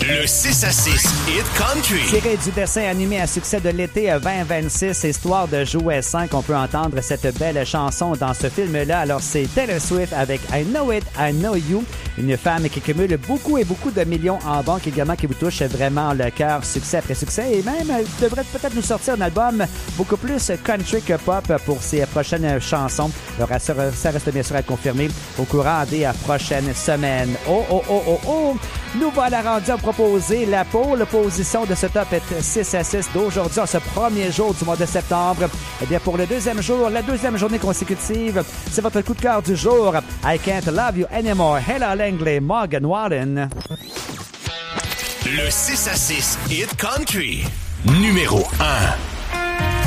Le 6 à 6 Hit Country. Tiré du dessin animé à succès de l'été 2026, Histoire de jouet 5, on peut entendre cette belle chanson dans ce film-là. Alors, c'est Taylor Swift avec I Know It, I Know You, une femme qui cumule beaucoup de millions en banque, également qui vous touche vraiment le cœur, succès après succès, et même devrait peut-être nous sortir un album beaucoup plus country que pop pour ses prochaines chansons. Alors, ça reste bien sûr à confirmer au courant des prochaines semaines. Oh! Nous voilà rendus à proposer la pole position de ce top 6 à 6 d'aujourd'hui, en ce premier jour du mois de septembre. Eh bien, pour le deuxième jour, la deuxième journée consécutive, c'est votre coup de cœur du jour. I Can't Love You Anymore. Ella Langley, Morgan Wallen. Le 6 à 6 Hit Country. Numéro 1.